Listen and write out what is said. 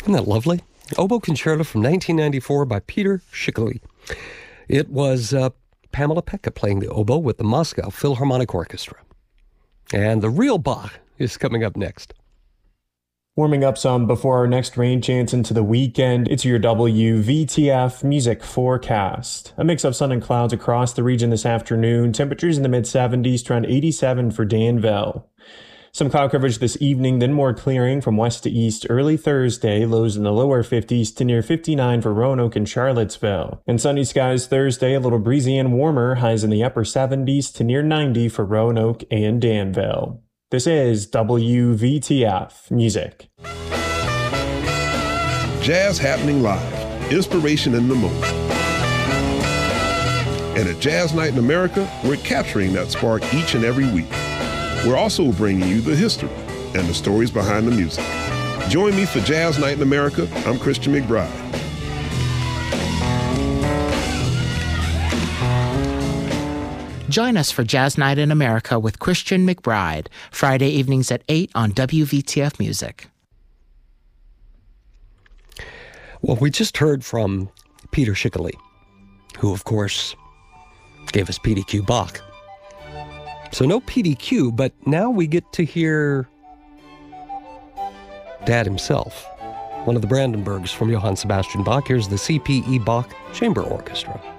Isn't that lovely? Oboe Concerto from 1994 by Peter Schickele. It was Pamela Pekka playing the oboe with the Moscow Philharmonic Orchestra. And the real Bach is coming up next. Warming up some before our next rain chance into the weekend, it's your WVTF music forecast. A mix of sun and clouds across the region this afternoon. Temperatures in the mid-70s to around 87 for Danville. Some cloud coverage this evening, then more clearing from west to east early Thursday. Lows in the lower 50s to near 59 for Roanoke and Charlottesville. And sunny skies Thursday, a little breezy and warmer. Highs in the upper 70s to near 90 for Roanoke and Danville. This is WVTF Music. Jazz happening live. Inspiration in the moment. And at Jazz Night in America, we're capturing that spark each and every week. We're also bringing you the history and the stories behind the music. Join me for Jazz Night in America. I'm Christian McBride. Join us for Jazz Night in America with Christian McBride, Friday evenings at 8 on WVTF Music. Well, we just heard from Peter Schickele, who, of course, gave us PDQ Bach. So no PDQ, but now we get to hear Dad himself, one of the Brandenburgs from Johann Sebastian Bach. Here's the CPE Bach Chamber Orchestra.